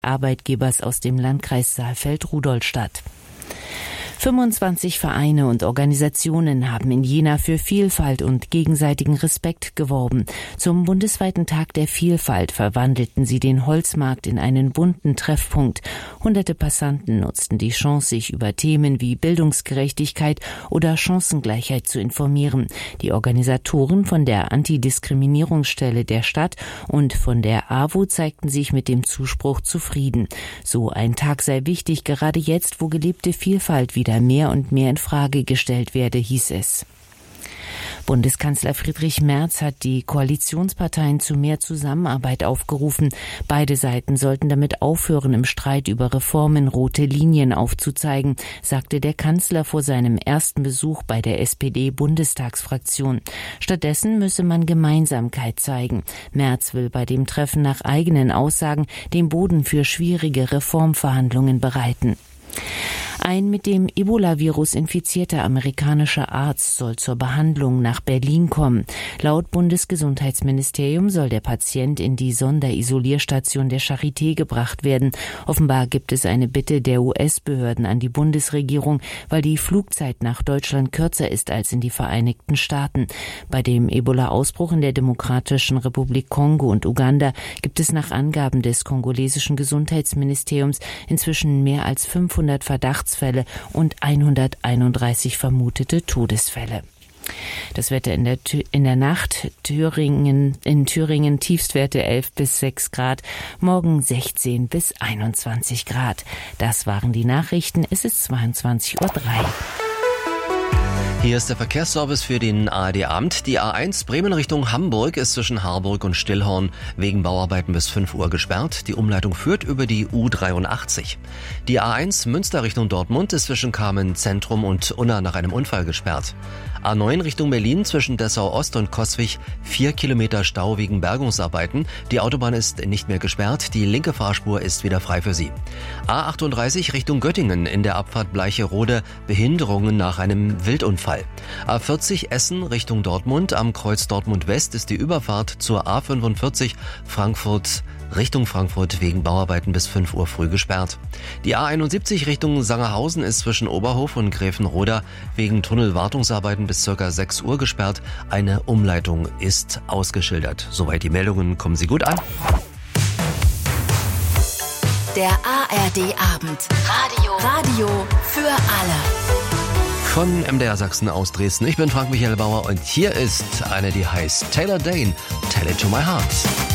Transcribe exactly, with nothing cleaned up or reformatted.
Arbeitgebers aus dem Landkreis Saalfeld-Rudolstadt. fünfundzwanzig Vereine und Organisationen haben in Jena für Vielfalt und gegenseitigen Respekt geworben. Zum bundesweiten Tag der Vielfalt verwandelten sie den Holzmarkt in einen bunten Treffpunkt. Hunderte Passanten nutzten die Chance, sich über Themen wie Bildungsgerechtigkeit oder Chancengleichheit zu informieren. Die Organisatoren von der Antidiskriminierungsstelle der Stadt und von der A W O zeigten sich mit dem Zuspruch zufrieden. So ein Tag sei wichtig, gerade jetzt, wo gelebte Vielfalt wieder mehr und mehr in Frage gestellt werde, hieß es. Bundeskanzler Friedrich Merz hat die Koalitionsparteien zu mehr Zusammenarbeit aufgerufen. Beide Seiten sollten damit aufhören, im Streit über Reformen rote Linien aufzuzeigen, sagte der Kanzler vor seinem ersten Besuch bei der S P D-Bundestagsfraktion. Stattdessen müsse man Gemeinsamkeit zeigen. Merz will bei dem Treffen nach eigenen Aussagen den Boden für schwierige Reformverhandlungen bereiten. Ein mit dem Ebola-Virus infizierter amerikanischer Arzt soll zur Behandlung nach Berlin kommen. Laut Bundesgesundheitsministerium soll der Patient in die Sonderisolierstation der Charité gebracht werden. Offenbar gibt es eine Bitte der U S-Behörden an die Bundesregierung, weil die Flugzeit nach Deutschland kürzer ist als in die Vereinigten Staaten. Bei dem Ebola-Ausbruch in der Demokratischen Republik Kongo und Uganda gibt es nach Angaben des kongolesischen Gesundheitsministeriums inzwischen mehr als fünfhundert Verdachtsfälle und hunderteinunddreißig vermutete Todesfälle. Das Wetter in der, in der Nacht, Thüringen, in Thüringen Tiefstwerte elf bis sechs Grad, morgen sechzehn bis einundzwanzig Grad. Das waren die Nachrichten, es ist zweiundzwanzig Uhr drei. Hier ist der Verkehrsservice für den A R D-Abend. Die A eins Bremen Richtung Hamburg ist zwischen Harburg und Stillhorn wegen Bauarbeiten bis fünf Uhr gesperrt. Die Umleitung führt über die U dreiundachtzig. Die A eins Münster Richtung Dortmund ist zwischen Kamen Zentrum und Unna nach einem Unfall gesperrt. A neun Richtung Berlin zwischen Dessau Ost und Coswig vier Kilometer Stau wegen Bergungsarbeiten. Die Autobahn ist nicht mehr gesperrt, die linke Fahrspur ist wieder frei für Sie. A achtunddreißig Richtung Göttingen in der Abfahrt Bleicherode Behinderungen nach einem Wildunfall. A vierzig Essen Richtung Dortmund, am Kreuz Dortmund West ist die Überfahrt zur A fünfundvierzig Frankfurt Richtung Frankfurt wegen Bauarbeiten bis fünf Uhr früh gesperrt. Die A einundsiebzig Richtung Sangerhausen ist zwischen Oberhof und Gräfenroda wegen Tunnelwartungsarbeiten bis ca. sechs Uhr gesperrt. Eine Umleitung ist ausgeschildert. Soweit die Meldungen, kommen Sie gut an. Der A R D-Abend. Radio. Radio für alle. Von M D R Sachsen aus Dresden. Ich bin Frank-Michael Bauer und hier ist eine, die heißt Taylor Dayne, Tell It to My Heart.